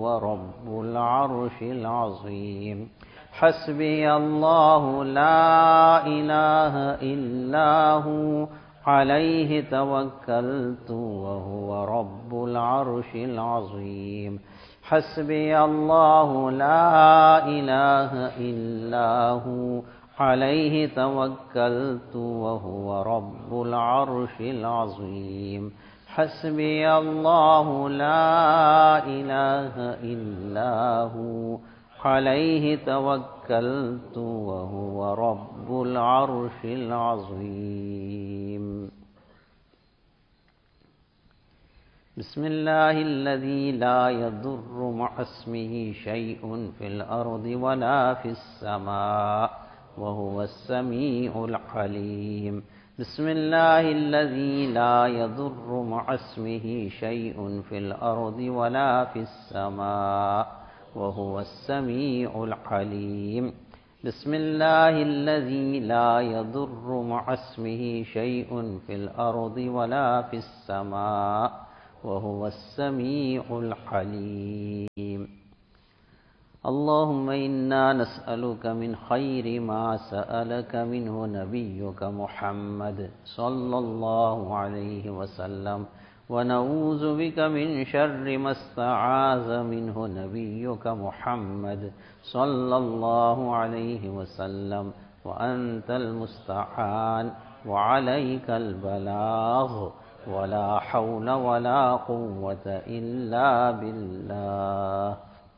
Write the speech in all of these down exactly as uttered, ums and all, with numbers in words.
وهو رب العرش العظيم حسبي الله لا إله إلا هو عليه توكلت وهو رب العرش العظيم حسبي الله لا إله إلا هو عليه توكلت وهو رب العرش العظيم حسبي الله لا إله إلا هو عليه توكلت وهو رب العرش العظيم بسم الله الذي لا يضر مع اسمه شيء في الأرض ولا في السماء وهو السميع العليم بسم الله الذي لا يضر مع اسمه شيء في الأرض ولا في السماء وهو السميع العليم بسم الله الذي لا يضر مع اسمه شيء في الأرض ولا في السماء وهو السميع العليم اللهم إنا نسألك من خير ما سألك منه نبيك محمد صلى الله عليه وسلم ونعوذ بك من شر ما استعاذ منه نبيك محمد صلى الله عليه وسلم وأنت المستعان وعليك البلاغ ولا حول ولا قوة إلا بالله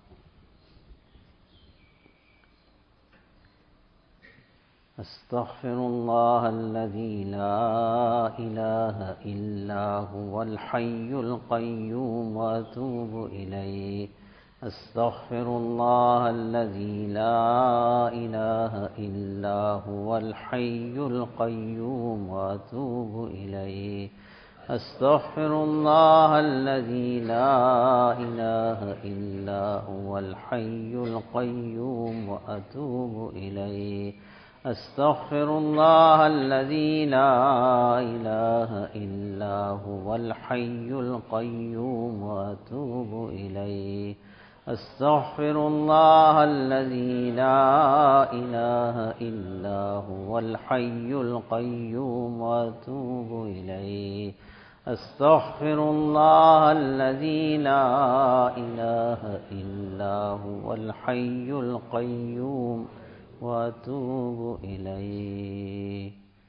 أستغفر الله الذي لا إله إلا هو الحي القيوم وأتوب إليه أستغفر الله الذي لا إله إلا هو الحي القيوم وأتوب إليه أستغفر الله الذي لا إله إلا هو الحي القيوم وأتوب إليه أستغفر الله الذي لا إله إلا هو الحي القيوم وأتوب إليه أستغفر الله الذي لا إله إلا هو الحي القيوم وأتوب إليه أستغفر الله الذي لا إله إلا هو الحي القيوم وأتوب إليه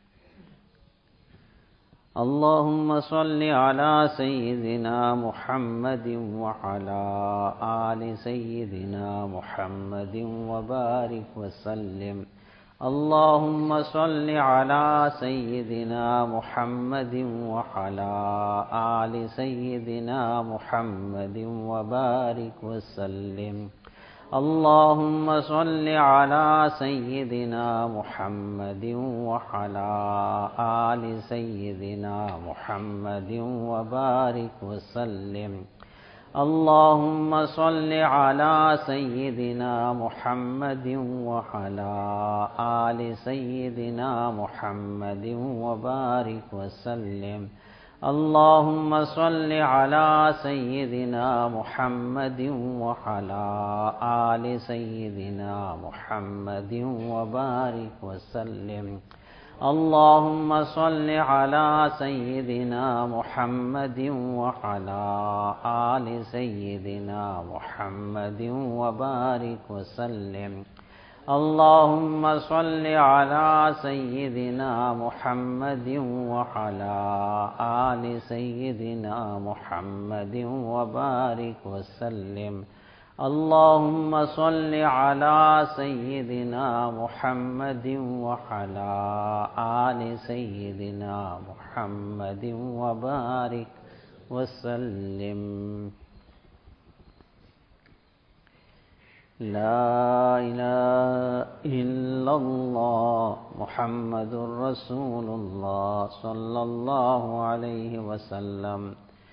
اللهم صل على سيدنا محمد وعلى آل سيدنا محمد وبارك وسلم اللهم صل على سيدنا محمد وعلى آل سيدنا محمد وبارك وسلم اللهم صل على سيدنا محمد وعلى آل سيدنا محمد وبارك وسلم اللهم صل على سيدنا محمد وعلى آل سيدنا محمد وبارك وسلم اللهم صل على سيدنا محمد وعلى آل سيدنا محمد وبارك وسلم اللهم صل على سيدنا محمد وعلى آل سيدنا محمد وبارك وسلم اللهم صل على سيدنا محمد وعلى آل سيدنا محمد وبارك وسلم اللهم صل على سيدنا محمد وعلى آل سيدنا محمد وبارك وسلم لا إله إلا الله محمد رسول الله صلى الله عليه وسلم